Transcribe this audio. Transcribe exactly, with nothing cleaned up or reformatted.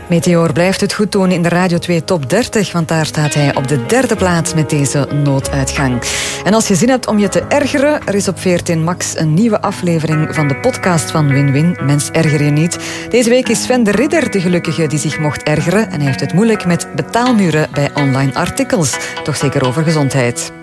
Meteor blijft het goed doen in de Radio twee Top dertig, want daar staat hij op de derde plaats met deze nooduitgang. En als je zin hebt om je te ergeren, er is op veertien Max een nieuwe aflevering van de podcast van Win-Win. Mens, erger je niet. Deze week is Sven de Ridder de gelukkige die zich mocht ergeren en hij heeft het moeilijk met betaalmuren bij online artikels. Toch zeker over gezondheid.